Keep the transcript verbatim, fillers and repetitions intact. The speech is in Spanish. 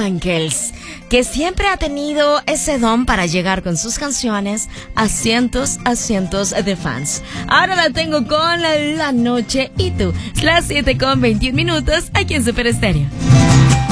Evangelist, que siempre ha tenido ese don para llegar con sus canciones a cientos, a cientos de fans. Ahora la tengo con la, la noche y tú. Las siete con veintiún minutos aquí en Super Estéreo.